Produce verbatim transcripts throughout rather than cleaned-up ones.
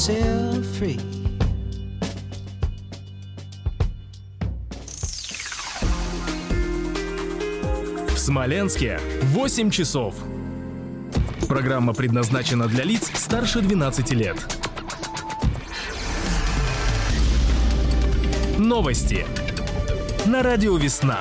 В Смоленске восемь часов. Программа предназначена для лиц старше двенадцати лет. Новости на радио «Весна».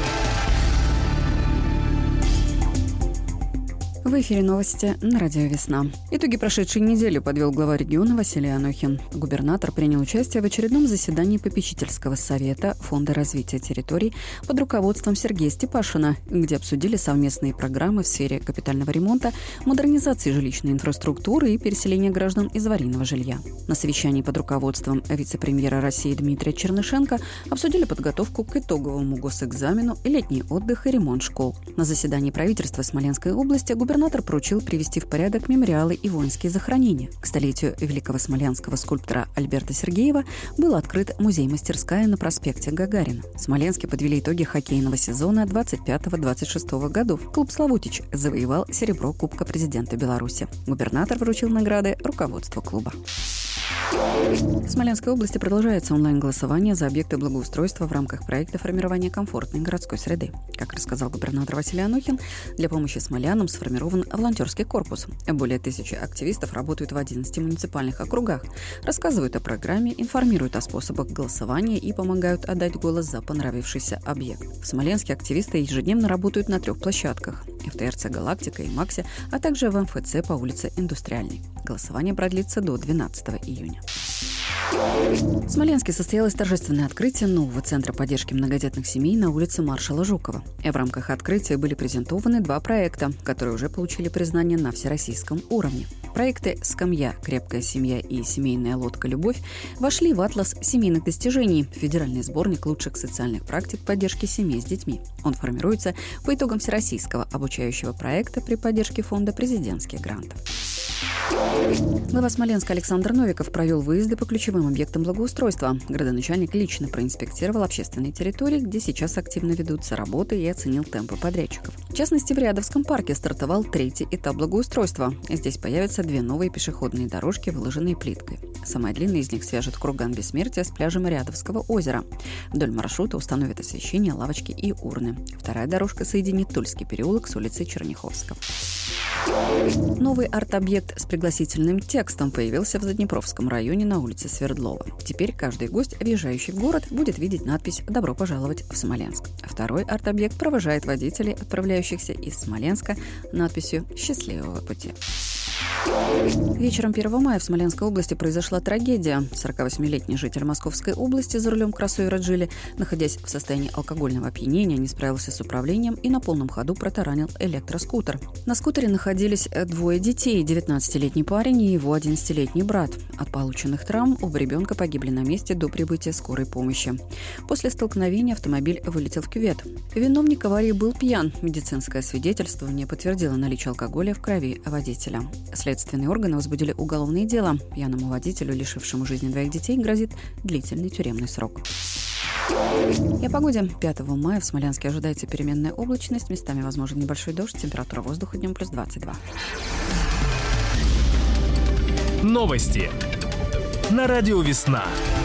В эфире новости на радио «Весна». Итоги прошедшей недели подвел глава региона Василий Анохин. Губернатор принял участие в очередном заседании попечительского совета Фонда развития территорий под руководством Сергея Степашина, где обсудили совместные программы в сфере капитального ремонта, модернизации жилищной инфраструктуры и переселения граждан из аварийного жилья. На совещании под руководством вице-премьера России Дмитрия Чернышенко обсудили подготовку к итоговому госэкзамену и летний отдых и ремонт школ. На заседании правительства Смоленской области губернатор Губернатор поручил привести в порядок мемориалы и воинские захоронения. К столетию великого смоленского скульптора Альберта Сергеева был открыт музей-мастерская на проспекте Гагарина. В Смоленске подвели итоги хоккейного сезона двадцать пятого - двадцать шестого годов. Клуб «Славутич» завоевал серебро Кубка президента Беларуси. Губернатор вручил награды руководству клуба. В Смоленской области продолжается онлайн-голосование за объекты благоустройства в рамках проекта формирования комфортной городской среды. Как рассказал губернатор Василий Анохин, для помощи смолянам сформирован волонтерский корпус. Более тысячи активистов работают в одиннадцати муниципальных округах, рассказывают о программе, информируют о способах голосования и помогают отдать голос за понравившийся объект. В Смоленске активисты ежедневно работают на трех площадках – эф тэ эр цэ «Галактика» и «Макси», а также в эм эф цэ по улице Индустриальной. Голосование продлится до двенадцатого июня. В Смоленске состоялось торжественное открытие нового центра поддержки многодетных семей на улице Маршала Жукова. И в рамках открытия были презентованы два проекта, которые уже получили признание на всероссийском уровне. Проекты «Скамья», «Крепкая семья» и «Семейная лодка Любовь» вошли в атлас семейных достижений, федеральный сборник лучших социальных практик поддержки семей с детьми. Он формируется по итогам всероссийского обучающего проекта при поддержке фонда президентских грантов. Глава Смоленска Александр Новиков провел выезды по ключевым объектам благоустройства. Градоначальник лично проинспектировал общественные территории, где сейчас активно ведутся работы, и оценил темпы подрядчиков. В частности, в Рядовском парке стартовал третий этап благоустройства. Здесь появятся две новые пешеходные дорожки, выложенные плиткой. Самая длинная из них свяжет курган Бессмертия с пляжем Рядовского озера. Вдоль маршрута установят освещение, лавочки и урны. Вторая дорожка соединит Тульский переулок с улицей Черняховского. Новый арт-объект с пригласительным текстом появился в Заднепровском районе на улице Свердлова. Теперь каждый гость, въезжающий в город, будет видеть надпись «Добро пожаловать в Смоленск». Второй арт-объект провожает водителей, отправляющихся из Смоленска, надписью «Счастливого пути». Вечером первого мая в Смоленской области произошла трагедия. сорокавосьмилетний житель Московской области за рулем кроссовера «Джили», находясь в состоянии алкогольного опьянения, не справился с управлением и на полном ходу протаранил электроскутер. На скутере находились двое детей – девятнадцатилетний парень и его одиннадцатилетний брат. От полученных травм оба ребенка погибли на месте до прибытия скорой помощи. После столкновения автомобиль вылетел в кювет. Виновник аварии был пьян. Медицинское свидетельствование подтвердило наличие алкоголя в крови водителя. Следственные органы возбудили уголовное дело. Пьяному водителю, лишившему жизни двоих детей, грозит длительный тюремный срок. И о погоде. пятого мая в Смоленске ожидается переменная облачность. Местами возможен небольшой дождь. Температура воздуха днем плюс двадцать два. Новости на радио «Весна».